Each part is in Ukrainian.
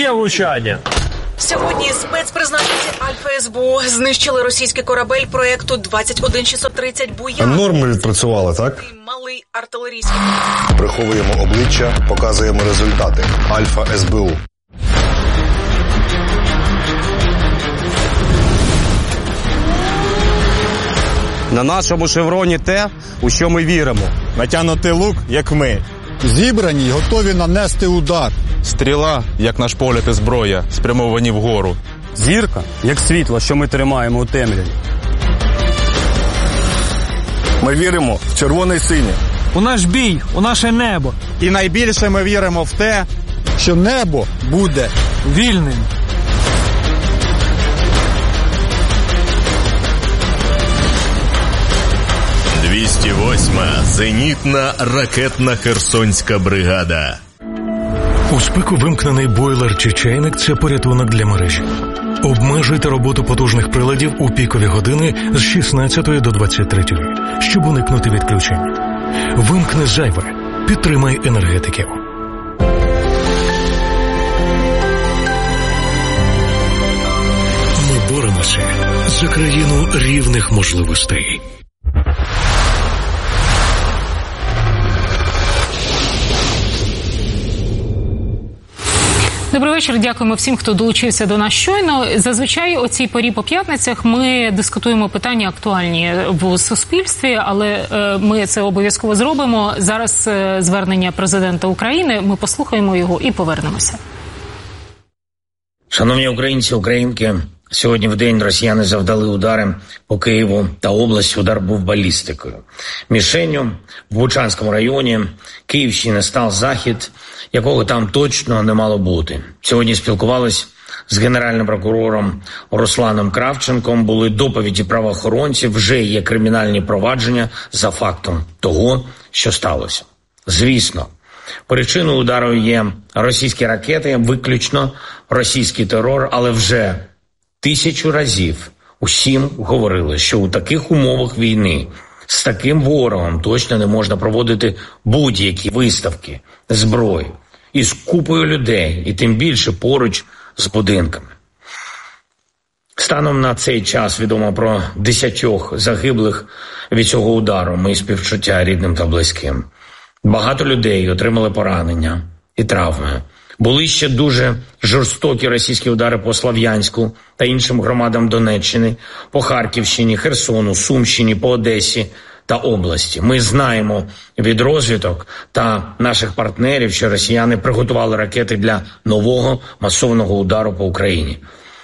Є влучання. Сьогодні спецпризначенці Альфа СБУ знищили російський корабель проєкту 21630 «Буян». Норми відпрацювали, так? Малий артилерійський. Приховуємо обличчя, показуємо результати. Альфа СБУ. На нашому шевроні те, у що ми віримо. Натягнутий лук, як ми. Зібрані й готові нанести удар. Стріла, як наш погляд і зброя, спрямовані вгору. Зірка, як світло, що ми тримаємо у темряві. Ми віримо в червоне й синє. У наш бій, у наше небо. І найбільше ми віримо в те, Що небо буде Вільним. – 208-ма зенітна ракетна Херсонська бригада. У спеку вимкнений бойлер чи чайник – це порятунок для мережі. Обмежуйте роботу потужних приладів у пікові години з 16 до 23, щоб уникнути відключень. Вимкни зайве. Підтримай енергетиків. Ми боремося за країну рівних можливостей. Добрий вечір. Дякуємо всім, хто долучився до нас щойно. Зазвичай о цій порі по п'ятницях ми дискутуємо питання актуальні в суспільстві, але ми це обов'язково зробимо. Зараз звернення президента України. Ми послухаємо його і повернемося. Шановні українці, українки, сьогодні в день росіяни завдали удари по Києву та області. Удар був балістикою. Мішенню в Бучанському районі Київщини став захід, якого там точно не мало бути. Сьогодні спілкувались з генеральним прокурором Русланом Кравченком, були доповіді правоохоронців, вже є кримінальні провадження за фактом того, що сталося. Звісно, причиною удару є російські ракети, виключно російський терор, але вже 1000 разів усім говорили, що у таких умовах війни з таким ворогом точно не можна проводити будь-які виставки зброї із купою людей, і тим більше поруч з будинками. Станом на цей час відомо про 10 загиблих від цього удару. Мої співчуття рідним та близьким. Багато людей отримали поранення і травми. Були ще дуже жорстокі російські удари по Слов'янську та іншим громадам Донеччини, по Харківщині, Херсону, Сумщині, по Одесі та області. Ми знаємо від розвідок та наших партнерів, що росіяни приготували ракети для нового масованого удару по Україні.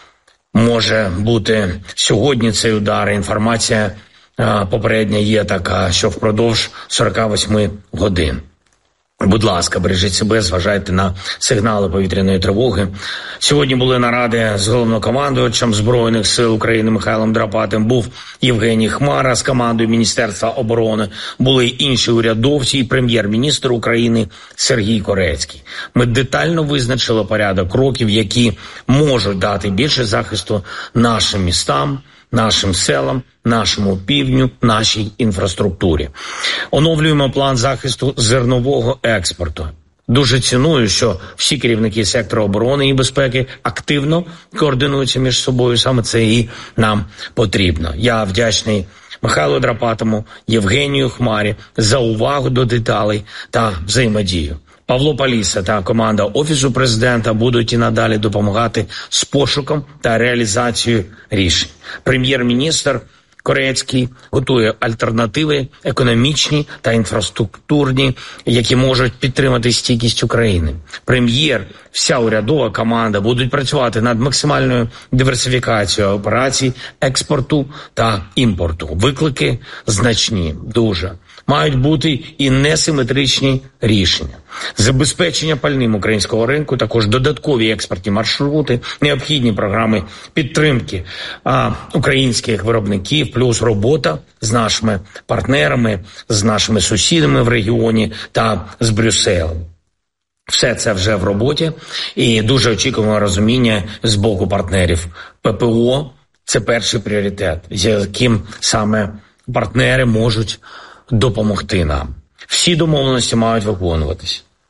Може бути сьогодні цей удар. Інформація попередня є така, що впродовж 48 годин. Будь ласка, бережіть себе, зважайте на сигнали повітряної тривоги. Сьогодні були наради з головнокомандувачем Збройних сил України Михайлом Драпатим, був Євгеній Хмара з командою Міністерства оборони, були інші урядовці і прем'єр-міністр України Сергій Корецький. Ми детально визначили порядок кроків, які можуть дати більше захисту нашим містам, нашим селам, нашому півдню, нашій інфраструктурі. Оновлюємо план захисту зернового експорту. Дуже ціную, що всі керівники сектору оборони і безпеки активно координуються між собою. Саме це і нам потрібно. Я вдячний Михайлу Драпатому, Євгенію Хмарі за увагу до деталей та взаємодію. Павло Паліса та команда Офісу Президента будуть і надалі допомагати з пошуком та реалізацією рішень. Прем'єр-міністр Корецький готує альтернативи економічні та інфраструктурні, які можуть підтримати стійкість України. Прем'єр, вся урядова команда будуть працювати над максимальною диверсифікацією операцій експорту та імпорту. Виклики значні, дуже. Мають бути і несиметричні рішення. Забезпечення пальним українського ринку, також додаткові експортні маршрути, необхідні програми підтримки українських виробників, плюс робота з нашими партнерами, з нашими сусідами в регіоні та з Брюсселем. Все це вже в роботі і дуже очікуємо розуміння з боку партнерів. ППО – це перший пріоритет, з яким саме партнери можуть допомогти нам. Всі домовленості мають виконуватись.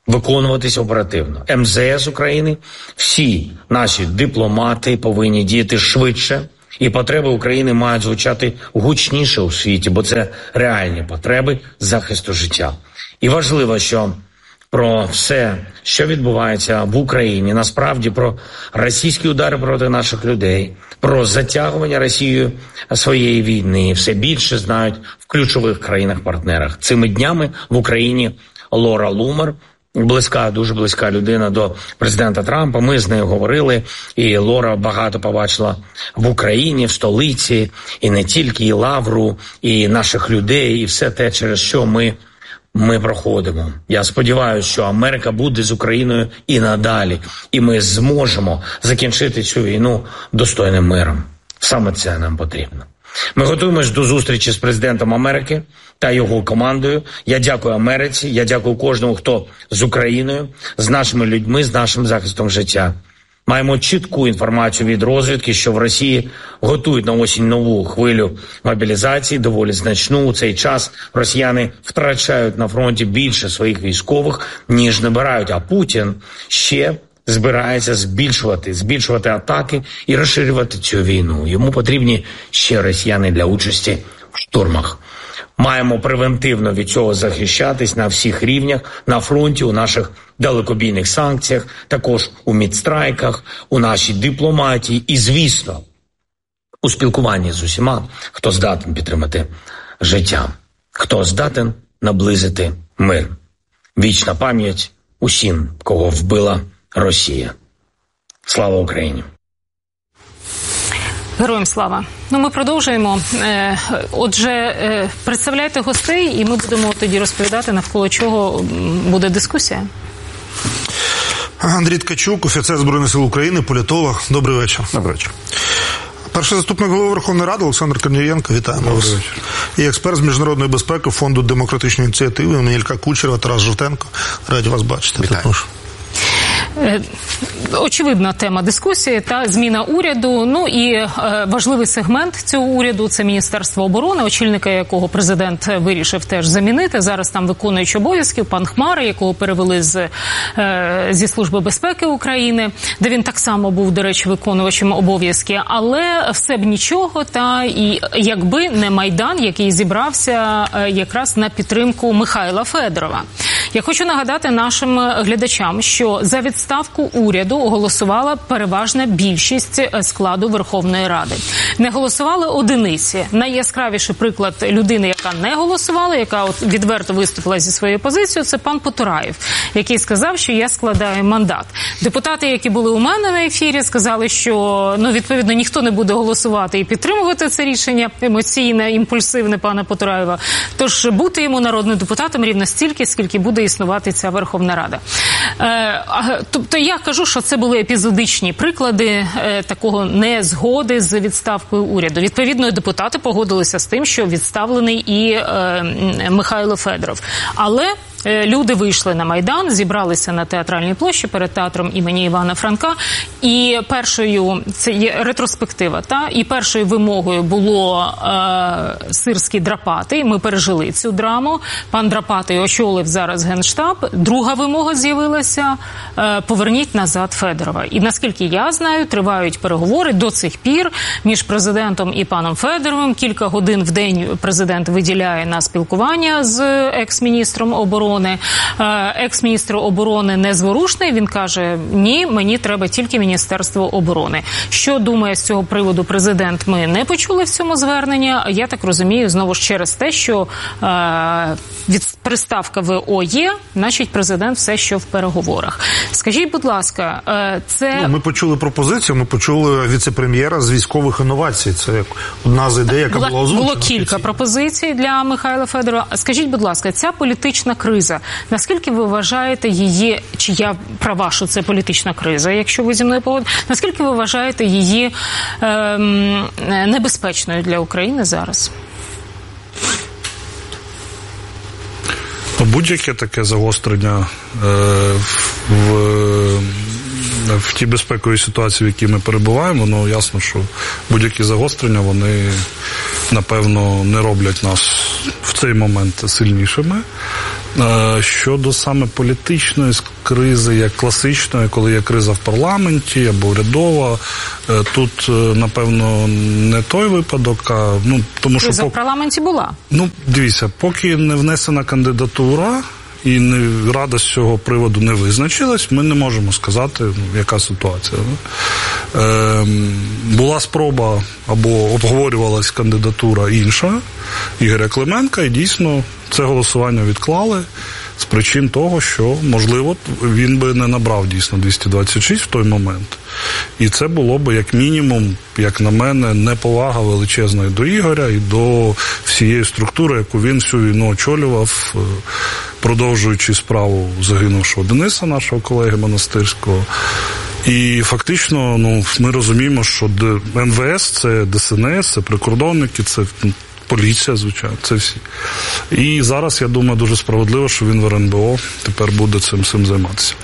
виконуватись оперативно. МЗС України, всі наші дипломати повинні діяти швидше, і потреби України мають звучати гучніше у світі, бо це реальні потреби захисту життя. І важливо, що про все, що відбувається в Україні, насправді про російські удари проти наших людей, про затягування Росією своєї війни, все більше знають в ключових країнах-партнерах. Цими днями в Україні Лора Лумер, дуже близька людина до президента Трампа, ми з нею говорили, і Лора багато побачила в Україні, в столиці, і не тільки, і лавру, і наших людей, і все те, через що ми проходимо. Я сподіваюся, що Америка буде з Україною і надалі, і ми зможемо закінчити цю війну достойним миром. Саме це нам потрібно. Ми готуємось до зустрічі з президентом Америки та його командою. Я дякую Америці, я дякую кожному, хто з Україною, з нашими людьми, з нашим захистом життя. Маємо чітку інформацію від розвідки, що в Росії готують на осінь нову хвилю мобілізації, доволі значну. У цей час росіяни втрачають на фронті більше своїх військових, ніж набирають, а Путін ще збирається збільшувати атаки і розширювати цю війну. Йому потрібні ще росіяни для участі в штурмах. Маємо превентивно від цього захищатись на всіх рівнях, на фронті, у наших далекобійних санкціях, також у мідстрайках, у нашій дипломатії і, звісно, у спілкуванні з усіма, хто здатен підтримати життя, хто здатен наблизити мир. Вічна пам'ять усім, кого вбила Росія. Слава Україні! Героям слава. Ми продовжуємо. Отже, представляйте гостей, і ми будемо тоді розповідати, навколо чого буде дискусія. Андрій Ткачук, офіцер Збройних сил України, політолог. Добрий вечір. Добрий вечір. Перший заступник голови Верховної Ради Олександр Корнієнко. Вітаємо вас. І експерт з міжнародної безпеки Фонду демократичної ініціативи імені Ілька Кучерєва Тарас Жовтенко. Раді вас бачити. Вітаю. Очевидна тема дискусії та зміна уряду. Ну і важливий сегмент цього уряду – це Міністерство оборони, очільника якого президент вирішив теж замінити. Зараз там виконуючий обов'язків пан Хмара, якого перевели зі Служби безпеки України, де він так само був, до речі, виконувачем обов'язків. Але все б нічого, та і якби не Майдан, який зібрався якраз на підтримку Михайла Федорова. Я хочу нагадати нашим глядачам, що за відставку уряду голосувала переважна більшість складу Верховної Ради. Не голосували одиниці. Найяскравіший приклад людини, яка не голосувала, яка от відверто виступила зі своєю позицією, це пан Потураєв, який сказав, що я складаю мандат. Депутати, які були у мене на ефірі, сказали, що, відповідно, ніхто не буде голосувати і підтримувати це рішення емоційне, імпульсивне пана Потураєва. Тож бути йому народним депутатом рівно стільки, скільки буде існувати ця Верховна Рада. Тобто я кажу, що це були епізодичні приклади такого незгоди з відставкою уряду. Відповідно, депутати погодилися з тим, що відставлений і Михайло Федоров. Але люди вийшли на Майдан, зібралися на Театральній площі перед театром імені Івана Франка. І першою, це є ретроспектива, і першою вимогою було Сирський Драпатий. Ми пережили цю драму. Пан Драпатий очолив зараз Генштаб. Друга вимога з'явилася – поверніть назад Федорова. І наскільки я знаю, тривають переговори до цих пір між президентом і паном Федоровим. Кілька годин в день президент виділяє на спілкування з екс-міністром оборони. Екс-міністр оборони незворушний, він каже, ні, мені треба тільки Міністерство оборони. Що думає з цього приводу президент, ми не почули в цьому зверненні. Я так розумію, знову ж через те, що приставка ВО є, значить президент все, що в переговорах. Скажіть, будь ласка, це... Ми почули пропозицію, ми почули віце-прем'єра з військових інновацій. Це одна з ідей, яка була озвучена. Було кілька пропозицій для Михайла Федорова. Скажіть, будь ласка, ця політична криза, наскільки ви вважаєте її, чи я права, що це політична криза, якщо ви зі мною погодите, наскільки ви вважаєте її небезпечною для України зараз? Будь-яке таке загострення в тій безпековій ситуації, в якій ми перебуваємо, ясно, що будь-які загострення, вони, напевно, не роблять нас в цей момент сильнішими. Щодо саме політичної кризи, як класичної, коли є криза в парламенті або урядова, тут, напевно, не той випадок, а, тому що... Криза в парламенті була. Дивіться, поки не внесена кандидатура, і Рада з цього приводу не визначилась, ми не можемо сказати, яка ситуація. Була спроба, або обговорювалась кандидатура інша, Ігоря Клименка, і дійсно це голосування відклали з причин того, що, можливо, він би не набрав дійсно 226 в той момент. І це було б, як мінімум, як на мене, неповага величезна і до Ігоря, і до всієї структури, яку він всю війну очолював, продовжуючи справу загинувшого Дениса, нашого колеги Монастирського. І фактично, ми розуміємо, що МВС, це ДСНС, це прикордонники, це поліція, звичайно, це всі. І зараз, я думаю, дуже справедливо, що він в РНБО тепер буде цим займатися.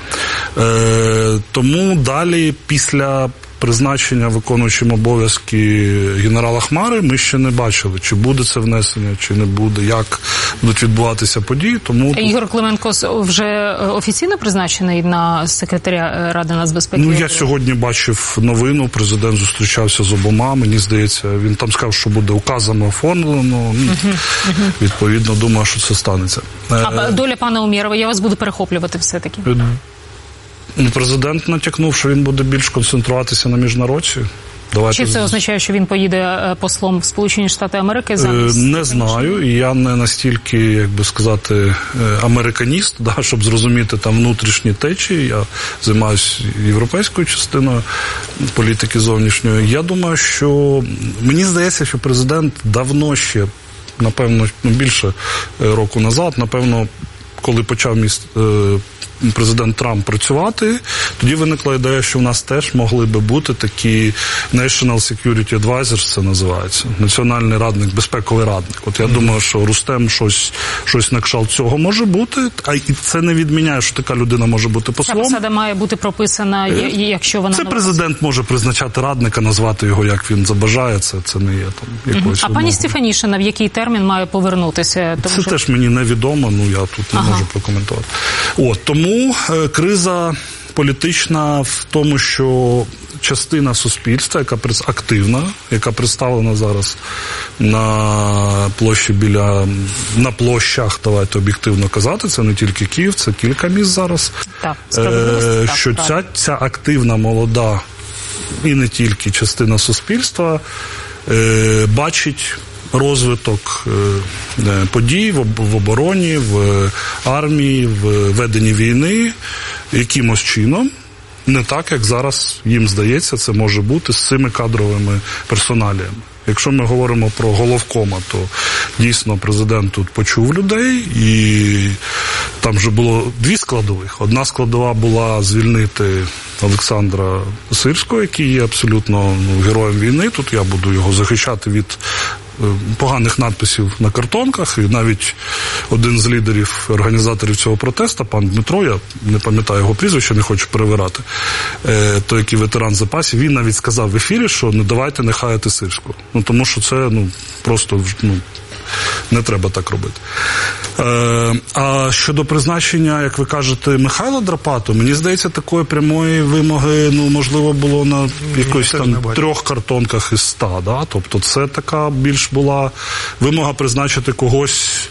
Тому далі, після призначення виконуючим обов'язки генерала Хмари, ми ще не бачили, чи буде це внесення, чи не буде, як будуть відбуватися події. Тому Ігор Клименко вже офіційно призначений на секретаря Ради нацбезпеки? Я сьогодні бачив новину, президент зустрічався з обома, мені здається, він там сказав, що буде указами оформлено, відповідно, думаю, що це станеться. А доля пана Умєрова, я вас буду перехоплювати все-таки. Президент натякнув, що він буде більш концентруватися на міжнародці. Чи це означає, що він поїде послом в Сполучені Штати Америки? Не знаю, і я не настільки, як би сказати, американіст, щоб зрозуміти там внутрішні течії. Я займаюся європейською частиною політики зовнішньої. Я думаю, що мені здається, що президент давно ще, напевно, більше року назад, напевно, коли почав президент Трамп працювати, тоді виникла ідея, що в нас теж могли би бути такі National Security Advisors, це називається, національний радник, безпековий радник. От я думаю, що Рустем щось на кшталт цього може бути, а і це не відміняє, що така людина може бути послом. Ця посада має бути прописана, якщо вона... Це президент може призначати радника, назвати його, як він забажає, це не є там якоюсь... А пані Стефанішина в який термін має повернутися? Це теж мені невідомо, я тут не можу прокоментувати. Тому криза політична в тому, що частина суспільства, яка активна, яка представлена зараз на площі на площах, давайте об'єктивно казати, це не тільки Київ, це кілька міст зараз, що ця активна, молода і не тільки частина суспільства бачить розвиток подій в обороні, в армії, в веденні війни якимось чином, не так, як зараз їм здається, це може бути з цими кадровими персоналіями. Якщо ми говоримо про головкома, то дійсно президент тут почув людей, і там вже було дві складових. Одна складова була звільнити Олександра Сирського, який є абсолютно героєм війни. Тут я буду його захищати від поганих надписів на картонках, і навіть один з лідерів, організаторів цього протесту, пан Дмитро, я не пам'ятаю його прізвище, не хочу перевирати, той, який ветеран запасів, він навіть сказав в ефірі, що не давайте не хаяти Сирського. Тому що це просто не треба так робити. А щодо призначення, як ви кажете, Михайла Драпату, мені здається, такої прямої вимоги, можливо, було на якось там 3 картонках із 100, да? Тобто це така більш була вимога призначити когось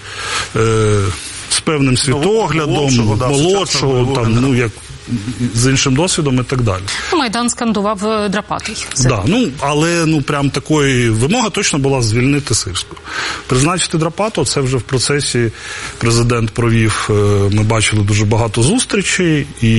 з певним світоглядом, молодшого, там, як з іншим досвідом і так далі. Майдан скандував Драпатий. Але прям такої вимога точно була звільнити Сирського. Призначити Драпату, це вже в процесі президент провів, ми бачили дуже багато зустрічей, і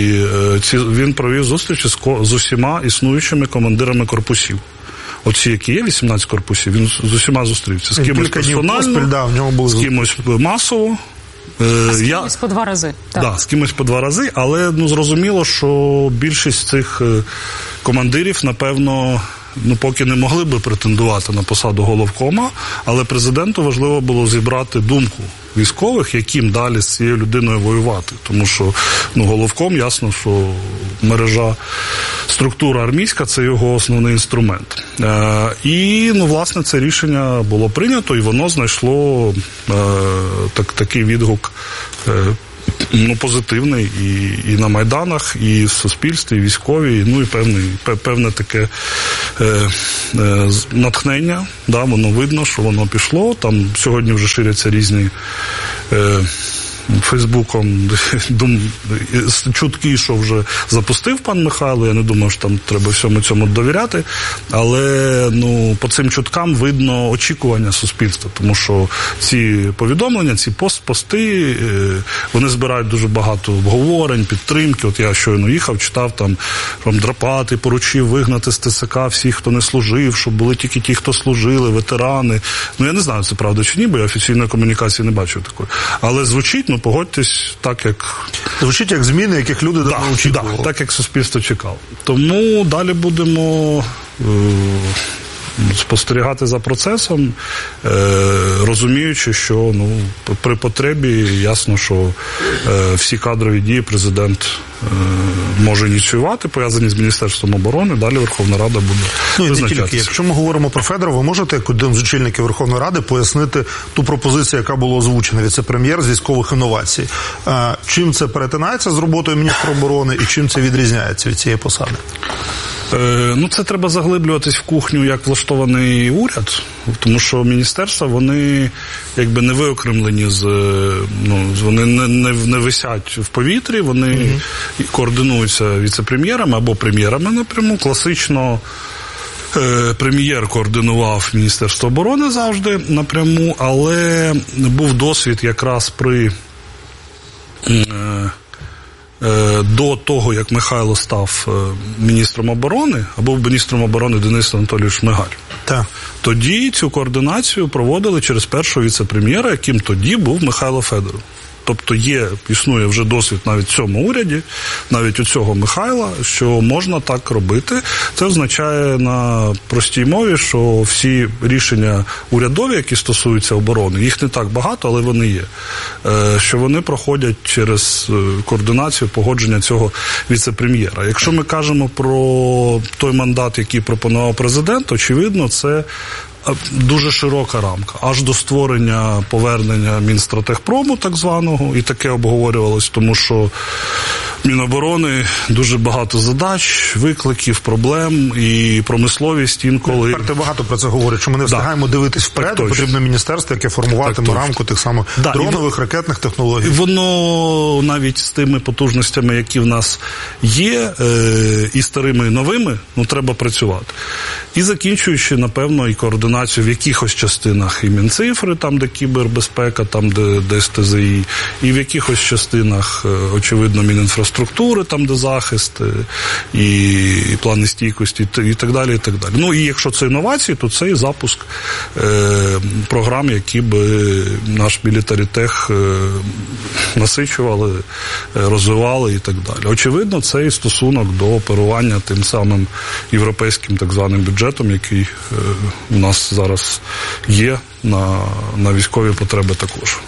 він провів зустрічі з усіма існуючими командирами корпусів. Оці, які є, 18 корпусів, він з усіма зустрівся. З кимось персонально, з кимось масово. З кимось по 2 рази. З кимось по 2 рази, але зрозуміло, що більшість цих командирів, напевно, поки не могли би претендувати на посаду головкома, але президенту важливо було зібрати думку військових, яким далі з цією людиною воювати. Тому що головком, ясно, що мережа, структура армійська – це його основний інструмент. І, власне, це рішення було прийнято, і воно знайшло такий відгук позитивний і на Майданах, і в суспільстві, і військові, і певне таке натхнення, воно видно, що воно пішло, там сьогодні вже ширяться різні Фейсбуком чутки, що вже запустив пан Михайло, я не думаю, що там треба всьому цьому довіряти, але по цим чуткам видно очікування суспільства, тому що ці повідомлення, ці пости, вони збирають дуже багато обговорень, підтримки. От я щойно їхав, читав там Драпати поручив вигнати з ТСК всіх, хто не служив, щоб були тільки ті, хто служили, ветерани. Я не знаю, це правда чи ні, бо я офіційної комунікації не бачив такої. Але звучить, погодьтесь, так як... Звучить як зміни, яких люди давно очікували. Так, як суспільство чекало. Тому далі будемо спостерігати за процесом, розуміючи, що при потребі ясно, що всі кадрові дії президент може ініціювати, пов'язані з Міністерством оборони, далі Верховна Рада буде визначатися. Якщо ми говоримо про Федорова, ви можете, як один з очільників Верховної Ради, пояснити ту пропозицію, яка була озвучена віце-прем'єр з військових інновацій? Чим це перетинається з роботою міністра оборони і чим це відрізняється від цієї посади? Це треба заглиблюватись в кухню, як влаштований уряд, тому що міністерства, вони якби не виокремлені вони не висять в повітрі, вони координуються віце-прем'єрами або прем'єрами напряму. Класично прем'єр координував Міністерство оборони завжди напряму, але був досвід якраз до того, як Михайло став міністром оборони, або міністром оборони Денис Анатолійович Шмигаль. Так. Тоді цю координацію проводили через першого віце-прем'єра, яким тоді був Михайло Федоров. Тобто існує вже досвід навіть в цьому уряді, навіть у цього Михайла, що можна так робити. Це означає на простій мові, що всі рішення урядові, які стосуються оборони, їх не так багато, але вони є, що вони проходять через координацію, погодження цього віце-прем'єра. Якщо ми кажемо про той мандат, який пропонував президент, очевидно, це дуже широка рамка, аж до створення, повернення Мінстратегпрому так званого, і таке обговорювалось, тому що Міноборони дуже багато задач, викликів, проблем, і промисловість інколи... Експерти багато про це говорять, що ми не встигаємо дивитись вперед, потрібно міністерство, яке формуватиме рамку тих самих дронових, ракетних технологій. Воно навіть з тими потужностями, які в нас є, і старими, і новими, треба працювати. І закінчуючи, напевно, і координацію в якихось частинах і Мінцифри, там, де кібербезпека, там, де СТЗІ, і в якихось частинах, очевидно, Мінінфраструктури, там, де захист, і плани стійкості, і так далі, і так далі. І якщо це інновації, то це і запуск програм, які би наш мілітарітех насичували, розвивали і так далі. Очевидно, це і стосунок до оперування тим самим європейським так званим бюджетом, який у нас зараз є на військові потреби також.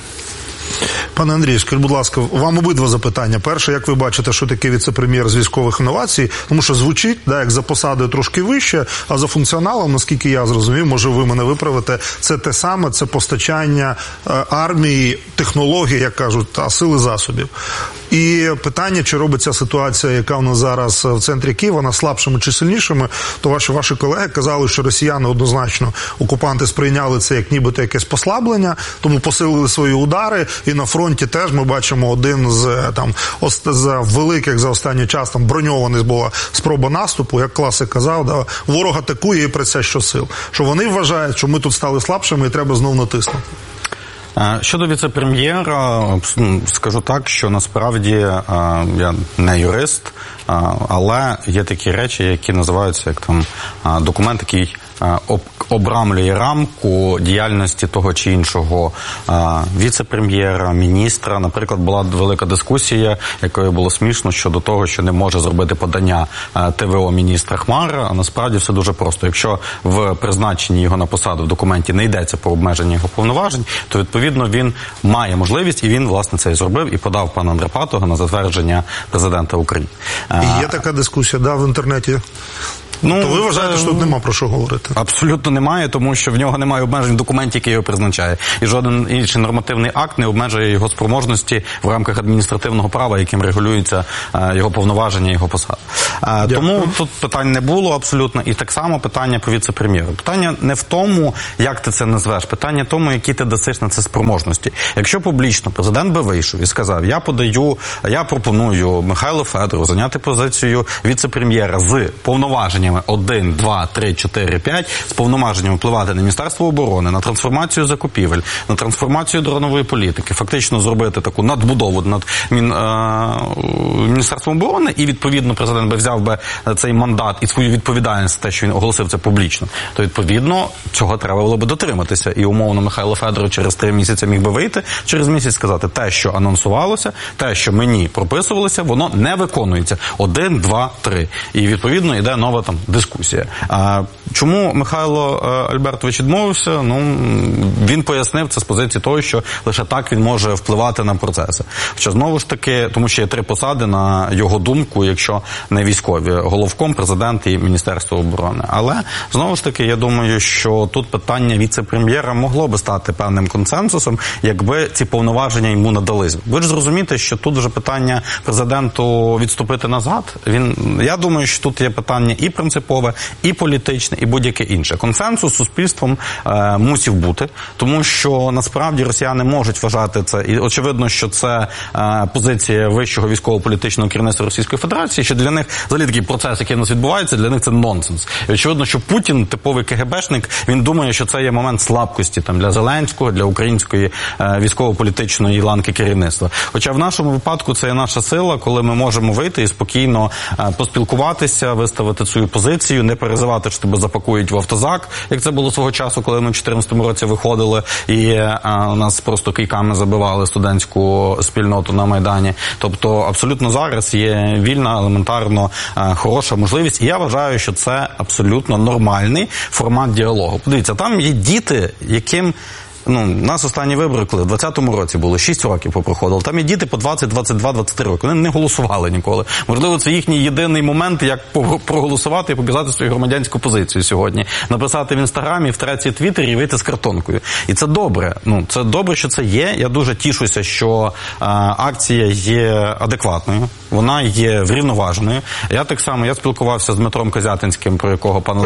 Пане Андрію, скажіть, будь ласка, вам обидва запитання. Перше, як ви бачите, що таке віце-прем'єр з військових інновацій? Тому що звучить, як за посадою трошки вище, а за функціоналом, наскільки я зрозумів, може ви мене виправите, це те саме, це постачання армії, технологій, як кажуть, та сили засобів. І питання, чи робиться ситуація, яка в нас зараз в центрі Києва, вона слабшими чи сильнішими, то ваші колеги казали, що росіяни однозначно, окупанти сприйняли це як нібито якесь послаблення, тому посилили свої удари, і на фронті теж ми бачимо один з великих за останній час броньований була спроба наступу, як класик казав, ворог атакує і праця щосил. Що вони вважають, що ми тут стали слабшими і треба знов натиснути. Щодо віце-прем'єра, скажу так, що насправді я не юрист, але є такі речі, які називаються як документ, який обрамлює рамку діяльності того чи іншого віце-прем'єра, міністра. Наприклад, була велика дискусія, якою було смішно щодо того, що не може зробити подання ТВО міністра Хмара, а насправді все дуже просто. Якщо в призначенні його на посаду в документі не йдеться про обмеження його повноважень, то відповідно він має можливість, і він, власне, це і зробив, і подав пана Драпатого на затвердження президента України. І є така дискусія, в інтернеті. То ви вважаєте, що тут нема про що говорити? Абсолютно немає, тому що в нього немає обмежень в документі, який його призначає. І жоден інший нормативний акт не обмежує його спроможності в рамках адміністративного права, яким регулюються його повноваження, його посади. Тому тут питань не було абсолютно. І так само питання по віце-прем'єру. Питання не в тому, як ти це назвеш, питання в тому, які ти дасиш на це спроможності. Якщо публічно президент би вийшов і сказав, я пропоную Михайлу Федорову зайняти позицію віце-прем'єра з повноваженнями 1, 2, 3, 4, 5, з повноваженням впливати на Міністерство оборони, на трансформацію закупівель, на трансформацію дронової політики, фактично зробити таку надбудову над Міністерством оборони, і відповідно президент би взяв би цей мандат і свою відповідальність, те, що він оголосив це публічно, то відповідно цього треба було би дотриматися. І умовно Михайло Федоров через 3 місяці міг би вийти, через місяць сказати, те, що анонсувалося, те, що мені прописувалося, воно не виконується. 1, 2, 3. І відповідно йде нова дискусія. Чому Михайло Альбертович відмовився? Він пояснив це з позиції того, що лише так він може впливати на процеси. Хоча знову ж таки, тому що є 3 посади, на його думку, якщо не військові: головком, президент і Міністерство оборони. Але знову ж таки, я думаю, що тут питання віце-прем'єра могло би стати певним консенсусом, якби ці повноваження йому надались. Ви ж зрозумієте, що тут вже питання президенту відступити назад. Я думаю, що тут є питання і принципове, і політичне, і будь-яке інше. Консенсус з суспільством мусив бути, тому що насправді росіяни можуть вважати це, і очевидно, що це позиція вищого військово-політичного керівництва Російської Федерації, що для них взагалі такий процес, який у нас відбувається, для них це нонсенс. І очевидно, що Путін, типовий КГБшник, він думає, що це є момент слабкості для Зеленського, для української військово-політичної ланки керівництва. Хоча в нашому випадку це є наша сила, коли ми можемо вийти і спокійно поспілкуватися, виставити свою позицію, не переживати, що тебе запакують в автозак, як це було свого часу, коли ми в 2014 році виходили і нас просто кийками забивали студентську спільноту на Майдані. Тобто абсолютно зараз є вільна, елементарно хороша можливість. І я вважаю, що це абсолютно нормальний формат діалогу. Подивіться, там є діти, яким... у нас останні вибори, коли в 2020 році було 6 років попроходило. Там є діти по 20, 22, 23 роки. Вони не голосували ніколи. Можливо, це їхній єдиний момент, як проголосувати і показати свою громадянську позицію сьогодні. Написати в Інстаграмі, в треці, Твіттері і вийти з картонкою. І це добре. Це добре, що це є. Я дуже тішуся, що акція є адекватною. Вона є врівноваженою. Я так само, я спілкувався з Дмитром Козятинським, про якого пан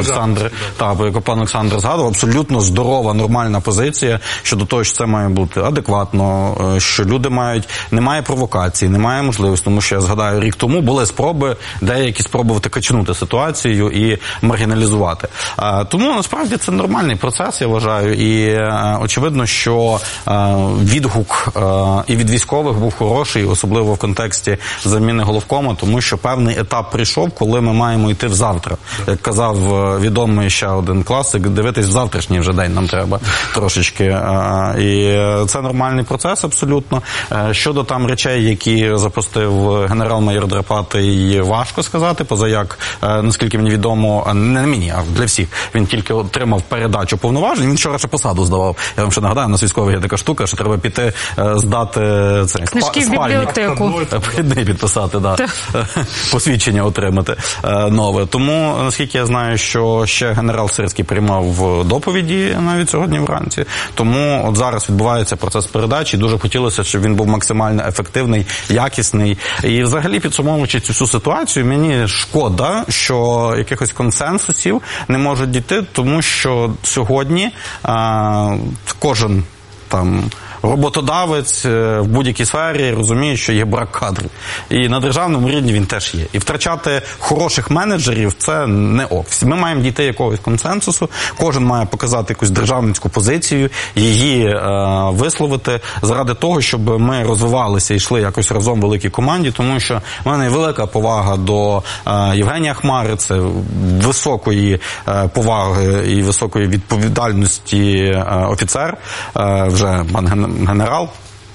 Олександр згадував. Абсолютно здорова, нормальна позиція щодо того, що це має бути адекватно, що люди немає провокації, немає можливості, тому що я згадаю, рік тому були спроби, деякі спробувати качнути ситуацію і маргіналізувати. Тому насправді це нормальний процес, я вважаю, і очевидно, що відгук і від військових був хороший, особливо в контексті заміни головкома, тому що певний етап прийшов, коли ми маємо йти в завтра. Як казав відомий ще один класик, дивитись в завтрашній вже день нам треба трошечки. І це нормальний процес абсолютно. Щодо там речей, які запустив генерал-майор Драпатий, важко сказати, поза як, наскільки мені відомо, не мені, а для всіх, він тільки отримав передачу повноважень, він вчора ще посаду здавав. Я вам ще нагадаю, у нас військових є така штука, що треба піти здати книжки в бібліотеку. Прийди підписати, посвідчення отримати нове. Тому, наскільки я знаю, що ще генерал Сирський приймав доповіді навіть сьогодні вранці. Тому от зараз відбувається процес передачі, і дуже хотілося, щоб він був максимально ефективний, якісний. І взагалі, підсумовуючи цю всю ситуацію, мені шкода, що якихось консенсусів не можуть дійти, тому що сьогодні кожен роботодавець в будь-якій сфері розуміє, що є брак кадрів. І на державному рівні він теж є. І втрачати хороших менеджерів – це не ок. Ми маємо дійти якогось консенсусу, кожен має показати якусь державницьку позицію, її висловити заради того, щоб ми розвивалися і йшли якось разом в великій команді, тому що в мене велика повага до Євгенія Хмари, це високої поваги і високої відповідальності офіцер, вже пан генерал.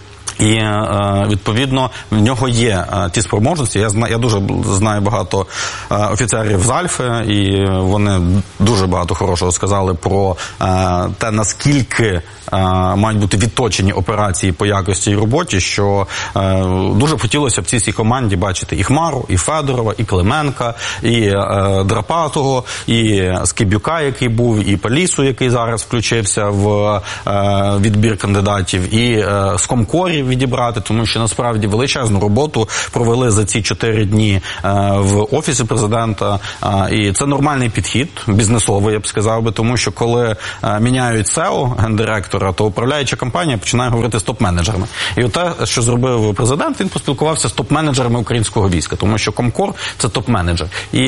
І, відповідно, в нього є ті спроможності. Я дуже знаю багато офіцерів з Альфи, і вони дуже багато хорошого сказали про те, наскільки мають бути відточені операції по якості і роботі, що дуже б хотілося б в цій команді бачити і Хмару, і Федорова, і Клименка, і Драпатого, і Скибюка, який був, і Палісу, який зараз включився в відбір кандидатів, і Скомкорів відібрати, тому що насправді величезну роботу провели за ці 4 дні в Офісі Президента, і це нормальний підхід, бізнесовий, я б сказав би, тому що коли міняють СЕО, гендиректора, то управляюча компанія починає говорити з топ-менеджерами. І от те, що зробив президент, він поспілкувався з топ-менеджерами українського війська, тому що Комкор – це топ-менеджер. І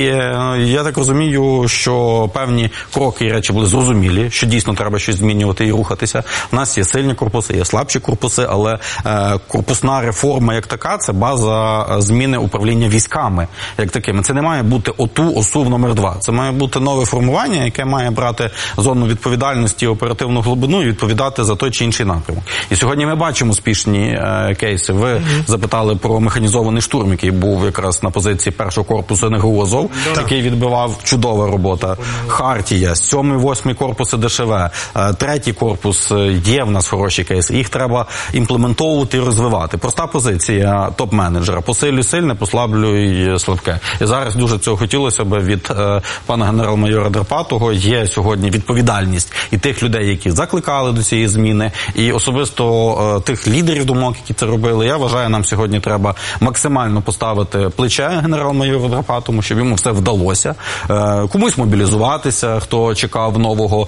я так розумію, що певні кроки і речі були зрозумілі, що дійсно треба щось змінювати і рухатися. У нас є сильні корпуси, є слабші корпуси, але корпусна реформа як така – це база зміни управління військами як такими. Це не має бути ОСУ номер 2. Це має бути нове формування, яке має брати зону відповідальності, оперативну глибину і відповідати за той чи інший напрямок. І сьогодні ми бачимо успішні кейси. Ви запитали про механізований штурм, який був якраз на позиції першого корпусу НГУ Азов, який відбивав, чудова робота. Хартія, 7-8 корпуси ДШВ, 3-й корпус, є в нас хороші кейси. Їх треба імплементовувати і розвивати. Проста позиція топ-менеджера. Посилюй сильне, послаблюй слабке. І зараз дуже цього хотілося б від пана генерал-майора Драпатого. Є сьогодні відповідальність і тих людей, які закликали до цієї зміни, і особисто тих лідерів думок, які це робили. Я вважаю, нам сьогодні треба максимально поставити плече генерал-майору Драпатому, щоб йому все вдалося. Комусь мобілізуватися, хто чекав нового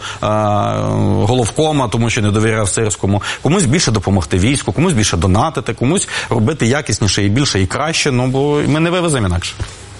головкома, тому що не довіряв Сирському. Комусь більше допомогти війську, комусь більше донатити, комусь робити якісніше і більше і краще, бо ми не вивеземо інакше.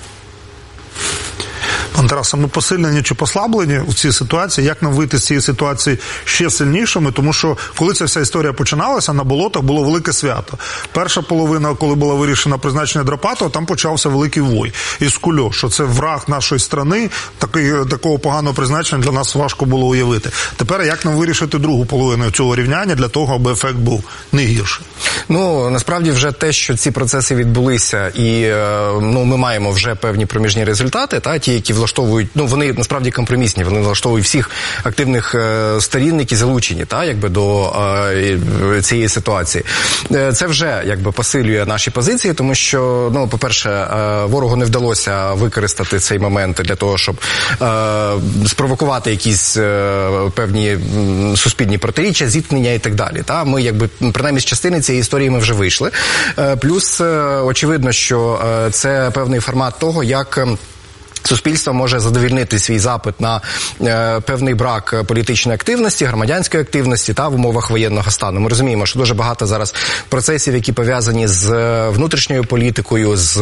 Пан Тарасе, ми посилені чи послаблені в цій ситуації? Як нам вийти з цієї ситуації ще сильнішими? Тому що, коли ця вся історія починалася, на болотах було велике свято. Перша половина, коли була вирішена призначення Драпатова, там почався великий вой. Із Кульо, що це враг нашої страни, такого поганого призначення для нас важко було уявити. Тепер як нам вирішити другу половину цього рівняння для того, аби ефект був не гірший? Насправді вже те, що ці процеси відбулися і ми маємо вже певні проміжні результати, ті, які влаштовують, вони насправді компромісні, вони влаштовують всіх активних сторін, які залучені, до цієї ситуації. Це вже посилює наші позиції, тому що, по-перше, ворогу не вдалося використати цей момент для того, щоб спровокувати якісь певні суспільні протиріччя, зіткнення і так далі. Ми, принаймні, з частини цієї історії ми вже вийшли. Плюс, очевидно, що це певний формат того, як суспільство може задовольнити свій запит на певний брак політичної активності, громадянської активності в умовах воєнного стану. Ми розуміємо, що дуже багато зараз процесів, які пов'язані з внутрішньою політикою, з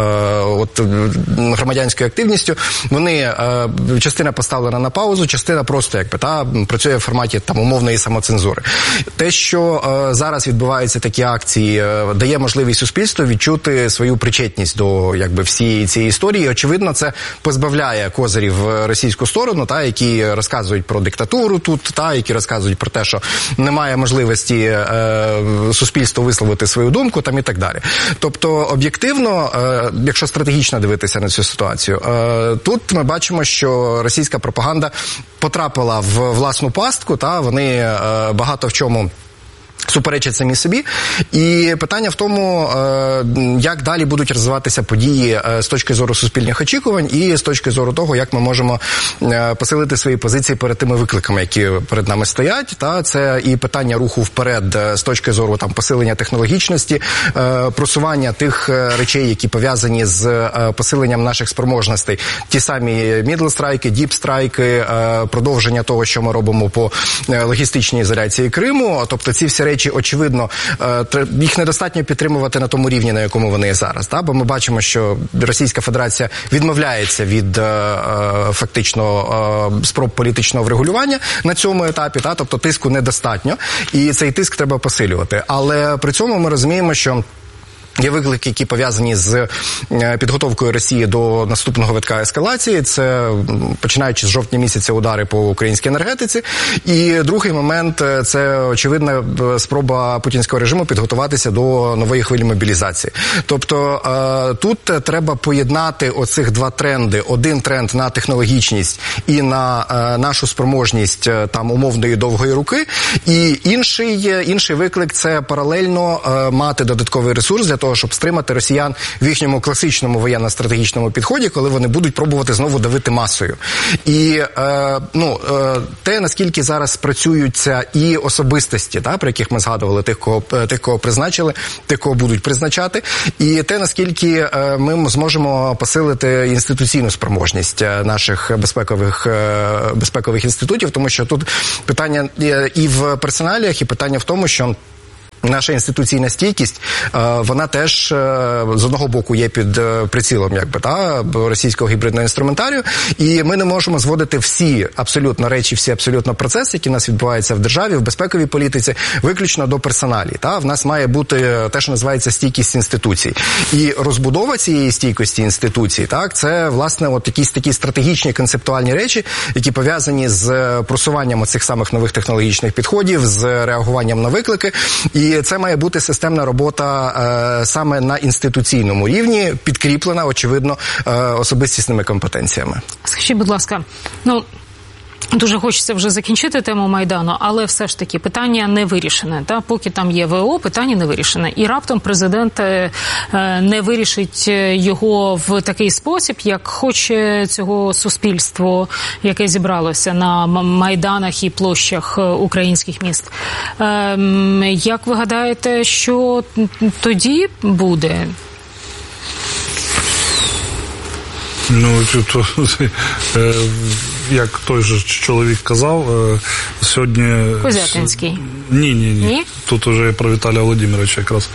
громадянською активністю, вони частина поставлена на паузу, частина просто працює в форматі умовної самоцензури. Те, що зараз відбуваються такі акції, дає можливість суспільству відчути свою причетність до всієї цієї історії. Очевидно, це позбавляє козирів російську сторону, які розказують про диктатуру тут, які розказують про те, що немає можливості суспільству висловити свою думку і так далі. Тобто, об'єктивно, якщо стратегічно дивитися на цю ситуацію, тут ми бачимо, що російська пропаганда потрапила в власну пастку, вони багато в чому суперечать самі собі. І питання в тому, як далі будуть розвиватися події з точки зору суспільних очікувань і з точки зору того, як ми можемо посилити свої позиції перед тими викликами, які перед нами стоять. Це і питання руху вперед з точки зору посилення технологічності, просування тих речей, які пов'язані з посиленням наших спроможностей. Ті самі мідл-страйки, діп-страйки, продовження того, що ми робимо по логістичній ізоляції Криму. Тобто ці всі речі, речі, очевидно, їх недостатньо підтримувати на тому рівні, на якому вони є зараз. Бо ми бачимо, що Російська Федерація відмовляється від фактично спроб політичного врегулювання на цьому етапі, тобто тиску недостатньо, і цей тиск треба посилювати. Але при цьому ми розуміємо, що є виклики, які пов'язані з підготовкою Росії до наступного витка ескалації. Це, починаючи з жовтня місяця, удари по українській енергетиці. І другий момент – це очевидна спроба путінського режиму підготуватися до нової хвилі мобілізації. Тобто тут треба поєднати оцих два тренди. Один тренд на технологічність і на нашу спроможність там умовної довгої руки. І інший виклик – це паралельно мати додатковий ресурс для того, щоб стримати росіян в їхньому класичному воєнно-стратегічному підході, коли вони будуть пробувати знову давити масою. І те, наскільки зараз працюються і особистості, про яких ми згадували, тих, кого призначили, тих, кого будуть призначати, і те, наскільки ми зможемо посилити інституційну спроможність наших безпекових інститутів, тому що тут питання і в персоналіях, і питання в тому, що наша інституційна стійкість, вона теж з одного боку є під прицілом російського гібридного інструментарію, і ми не можемо зводити всі абсолютно речі, всі абсолютно процеси, які в нас відбуваються в державі, в безпековій політиці, виключно до персоналі. В нас має бути те, що називається стійкість інституцій. І розбудова цієї стійкості інституцій, це, власне, якісь такі стратегічні концептуальні речі, які пов'язані з просуванням цих самих нових технологічних підходів, з реагуванням на виклики. І це має бути системна робота саме на інституційному рівні, підкріплена, очевидно, особистісними компетенціями. Скажіть, будь ласка, дуже хочеться вже закінчити тему Майдану, але все ж таки питання не вирішене. Поки там є ВО, питання не вирішене. І раптом президент не вирішить його в такий спосіб, як хоче цього суспільство, яке зібралося на майданах і площах українських міст. Як ви гадаєте, що тоді буде? Як той же чоловік казав, сьогодні... Козятинський. Ні. Тут уже про Віталія Володимировича якраз.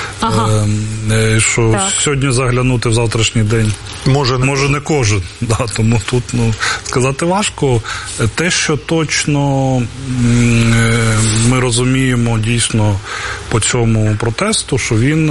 Що сьогодні заглянути в завтрашній день може не кожен. Тому тут сказати важко. Те, що точно ми розуміємо дійсно по цьому протесту, що він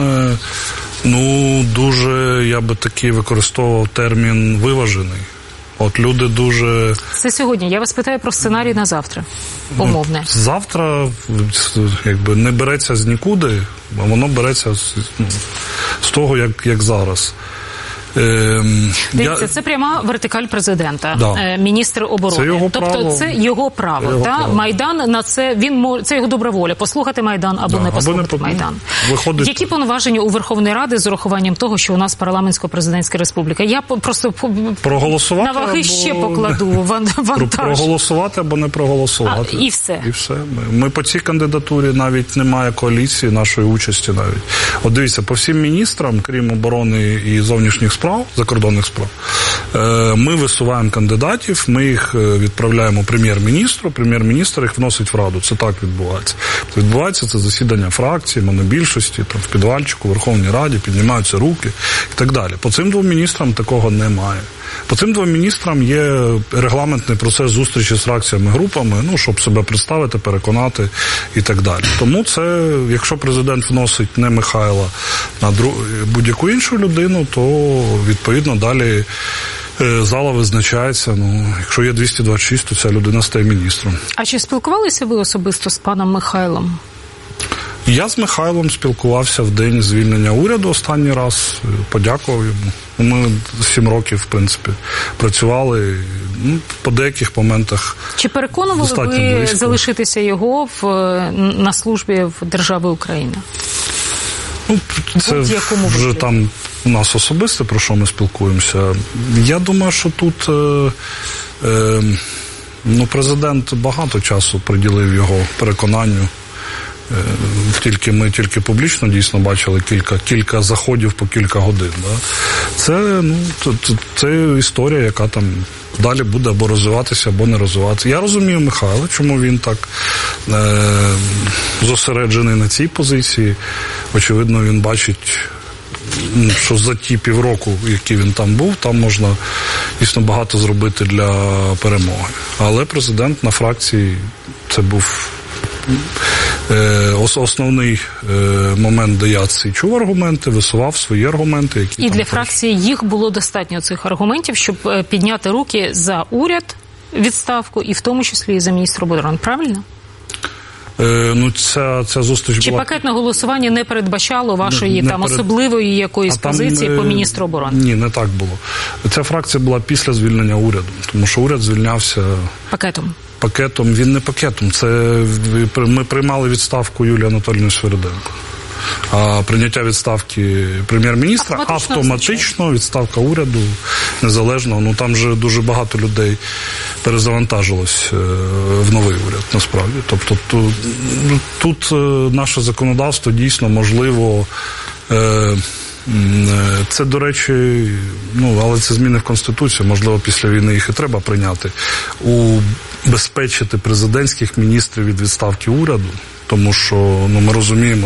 дуже, я би таки використовував термін виважений. Люди дуже... Це сьогодні. Я вас питаю про сценарій на завтра. Умовне. Завтра не береться з нікуди, а воно береться з того, як зараз. Дивіться, це пряма вертикаль президента, міністр оборони. Це його право. Тобто це його право. Майдан на це, це його добра воля. Послухати Майдан або не послухати Майдан. Які повноваження у Верховної Ради з урахуванням того, що у нас парламентсько-президентська республіка? Я просто на ваги ще покладу вантаж. Проголосувати або не проголосувати. І все. Ми по цій кандидатурі навіть немає коаліції, нашої участі навіть. От дивіться, по всім міністрам, крім оборони і зовнішніх справ, закордонних справ, ми висуваємо кандидатів, ми їх відправляємо прем'єр-міністру, прем'єр-міністр їх вносить в Раду. Це так відбувається. Відбувається це засідання фракції, монобільшості, в підвальчику, в Верховній Раді, піднімаються руки і так далі. По цим двом міністрам такого немає. По цим двом міністрам є регламентний процес зустрічі з фракціями, групами, щоб себе представити, переконати і так далі. Тому це, якщо президент вносить не Михайла на будь-яку іншу людину, то відповідно далі зала визначається. Якщо є 226, то ця людина стає міністром. А чи спілкувалися ви особисто з паном Михайлом? Я з Михайлом спілкувався в день звільнення уряду останній раз, подякував йому. Ми 7 років, в принципі, працювали, по деяких моментах. Чи переконували ви близько залишитися його на службі в державі Україна? Це вже там у нас особисто, про що ми спілкуємося. Я думаю, що тут президент багато часу приділив його переконанню. Ми тільки публічно дійсно бачили кілька заходів по кілька годин. Це історія, яка там далі буде або розвиватися, або не розвиватися. Я розумію Михайла, чому він так зосереджений на цій позиції. Очевидно, він бачить, що за ті півроку, які він там був, там можна дійсно багато зробити для перемоги. Але президент на фракції, це був основний момент, де я чув аргументи, висував свої аргументи. Які і для фракції їх було достатньо, цих аргументів, щоб підняти руки за уряд, відставку, і в тому числі і за міністра оборони. Правильно? Ну, ця зустріч Чи була... пакетне голосування не передбачало вашої особливої якоїсь позиції по міністру оборони? Ні, не так було. Ця фракція була після звільнення уряду, тому що уряд звільнявся... Пакетом, він не пакетом. Це ми приймали відставку Юлії Анатоліївни Свириденко. А прийняття відставки прем'єр-міністра автоматично відставка уряду незалежно. Ну там же дуже багато людей перезавантажилось в новий уряд, насправді. Тобто тут наше законодавство дійсно можливо. Це, до речі, але це зміни в Конституцію, можливо, після війни їх і треба прийняти. Убезпечити президентських міністрів від відставки уряду, тому що ми розуміємо,